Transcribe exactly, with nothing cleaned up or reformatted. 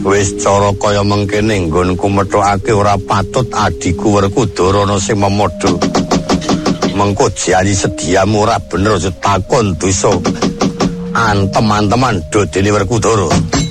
Wis cara kaya mengkene nggonku methokake ora patut adiku Werkudara ana sing memodho. Mengko jali sediamu ora bener aja takon dosa. Antem-anteman do dene Werkudara.